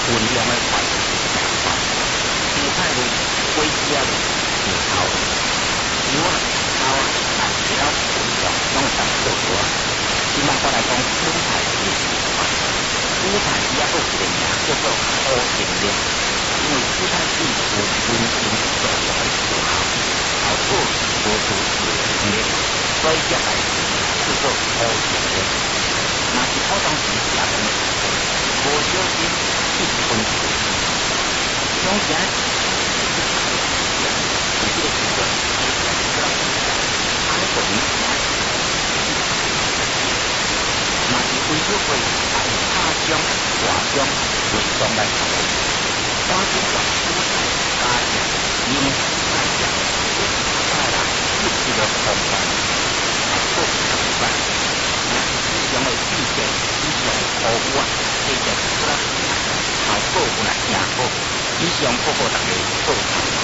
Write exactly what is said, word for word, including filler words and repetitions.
运用的快是正快，蔬菜类、果子啊类是头，油啊、头啊、蛋条、混料拢会当做多啊。即卖我来讲蔬菜是蔬菜，蔬菜伊也有一个名叫做好精力，因为蔬菜水有温经作用的时候，后果无出是精力，所以才来叫做好精力。若是普通时食饭的时候，无小心一分钟，总是爱有这个习惯，不让自己安稳起来。若是为了为爱他中、外中为中来考虑，当中把蔬菜、加热、腌、菜酱、一再来一一个风干，还做成饭。若是使用的季节，使用的口味啊，这些出来后果有来成果，以上报告大家做参考。